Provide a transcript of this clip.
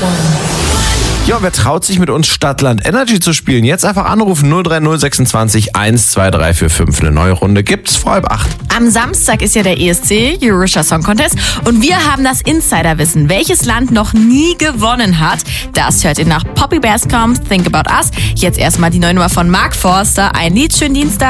Ja, wer traut sich mit uns Stadtland Energy zu spielen? Jetzt einfach anrufen 03026 12345. Eine neue Runde gibt's vor 7:30. Am Samstag ist ja der ESC, Eurovision Song Contest, und wir haben das Insiderwissen, welches Land noch nie gewonnen hat. Das hört ihr nach Poppy Bears Come, Think About Us. Jetzt erstmal die neue Nummer von Mark Forster, ein Lied, schönen Dienstag.